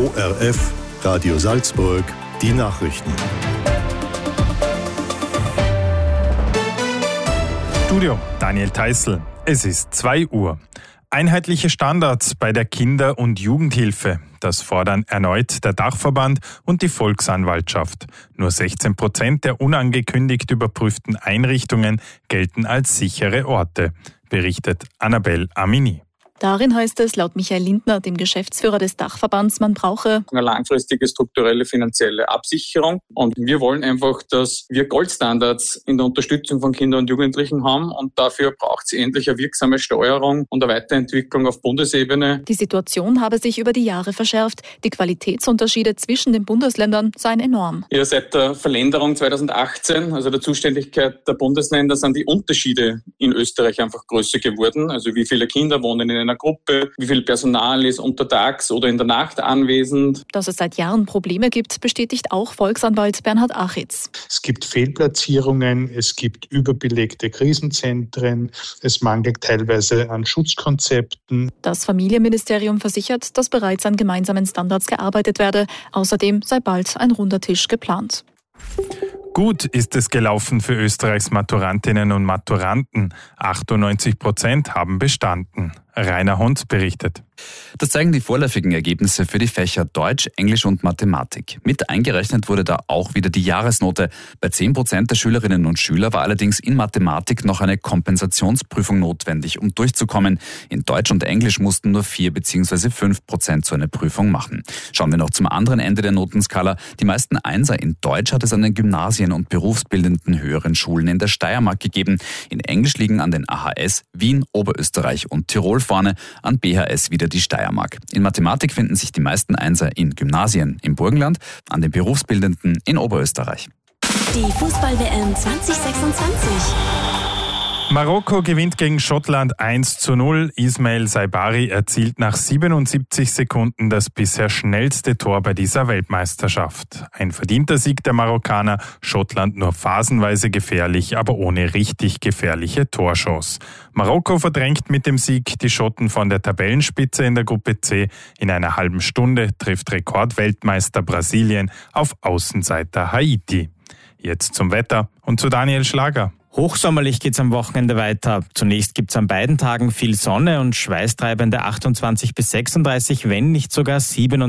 ORF, Radio Salzburg, die Nachrichten. Studio Daniel Theißl. Es ist 2 Uhr. Einheitliche Standards bei der Kinder- und Jugendhilfe. Das fordern erneut der Dachverband und die Volksanwaltschaft. Nur 16% der unangekündigt überprüften Einrichtungen gelten als sichere Orte, berichtet Annabelle Amini. Darin heißt es laut Michael Lindner, dem Geschäftsführer des Dachverbands, man brauche eine langfristige strukturelle finanzielle Absicherung. Und wir wollen einfach, dass wir Goldstandards in der Unterstützung von Kindern und Jugendlichen haben. Und dafür braucht es endlich eine wirksame Steuerung und eine Weiterentwicklung auf Bundesebene. Die Situation habe sich über die Jahre verschärft. Die Qualitätsunterschiede zwischen den Bundesländern seien enorm. Ja, seit der Verlängerung 2018, also der Zuständigkeit der Bundesländer, sind die Unterschiede in Österreich einfach größer geworden. Also wie viele Kinder wohnen in einer Gruppe, wie viel Personal ist untertags oder in der Nacht anwesend. Dass es seit Jahren Probleme gibt, bestätigt auch Volksanwalt Bernhard Achitz. Es gibt Fehlplatzierungen, es gibt überbelegte Krisenzentren, es mangelt teilweise an Schutzkonzepten. Das Familienministerium versichert, dass bereits an gemeinsamen Standards gearbeitet werde. Außerdem sei bald ein runder Tisch geplant. Gut ist es gelaufen für Österreichs Maturantinnen und Maturanten. 98% haben bestanden. Rainer Hund berichtet. Das zeigen die vorläufigen Ergebnisse für die Fächer Deutsch, Englisch und Mathematik. Mit eingerechnet wurde da auch wieder die Jahresnote. Bei 10% der Schülerinnen und Schüler war allerdings in Mathematik noch eine Kompensationsprüfung notwendig, um durchzukommen. In Deutsch und Englisch mussten nur 4 bzw. 5% so eine Prüfung machen. Schauen wir noch zum anderen Ende der Notenskala. Die meisten Einser in Deutsch hat es an den Gymnasien und berufsbildenden höheren Schulen in der Steiermark gegeben. In Englisch liegen an den AHS Wien, Oberösterreich und Tirol vorne, an BHS wieder die Steiermark. In Mathematik finden sich die meisten Einser in Gymnasien im Burgenland, an den berufsbildenden in Oberösterreich. Die Fußball-WM 2026. Marokko gewinnt gegen Schottland 1:0. Ismail Saibari erzielt nach 77 Sekunden das bisher schnellste Tor bei dieser Weltmeisterschaft. Ein verdienter Sieg der Marokkaner, Schottland nur phasenweise gefährlich, aber ohne richtig gefährliche Torchance. Marokko verdrängt mit dem Sieg die Schotten von der Tabellenspitze in der Gruppe C. In einer halben Stunde trifft Rekordweltmeister Brasilien auf Außenseiter Haiti. Jetzt zum Wetter und zu Daniel Schlager. Hochsommerlich geht's am Wochenende weiter. Zunächst gibt's an beiden Tagen viel Sonne und schweißtreibende 28 bis 36, wenn nicht sogar 37